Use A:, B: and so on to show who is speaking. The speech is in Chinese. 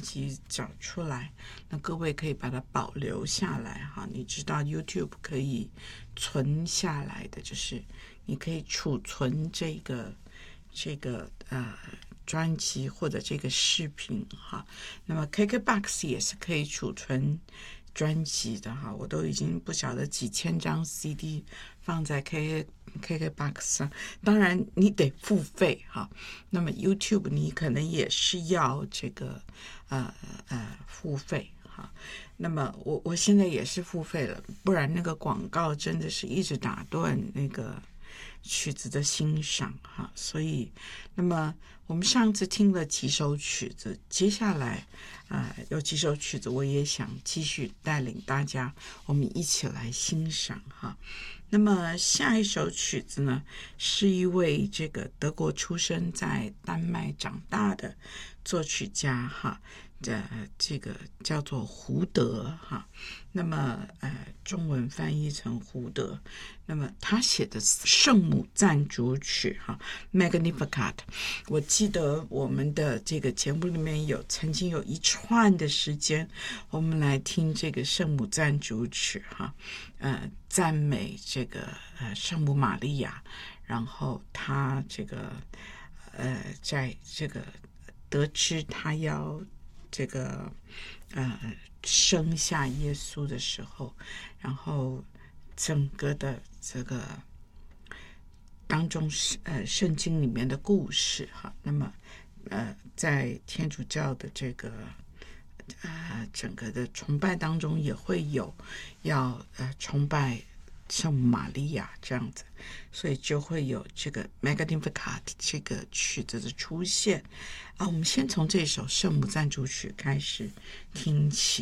A: 辑找出来，那各位可以把它保留下来哈。你知道 YouTube 可以存下来的，就是你可以储存这个专辑或者这个视频哈。那么 KKBOX 也是可以储存专辑的哈，我都已经不晓得几千张 CD 放在 KKBOX 上，当然你得付费哈。那么 YouTube 你可能也是要这个付费哈。那么我现在也是付费了，不然那个广告真的是一直打断那个曲子的欣赏哈。所以那么我们上次听了几首曲子，接下来有几首曲子我也想继续带领大家我们一起来欣赏哈。那么下一首曲子呢，是一位这个德国出生在丹麦长大的作曲家哈，这个叫做胡德哈。那么中文翻译成胡德。那么他写的圣母赞主曲哈 Magnificat， 我记得我们的这个节目里面曾经有一串的时间我们来听这个圣母赞主曲哈，赞美这个圣母玛利亚，然后他这个在这个得知他要这个生下耶稣的时候，然后整个的这个当中圣经里面的故事哈。那么在天主教的这个整个的崇拜当中也会有要崇拜圣母玛利亚这样子，所以就会有这个 Magnificat 这个曲子的出现我们先从这首圣母赞主曲开始听起。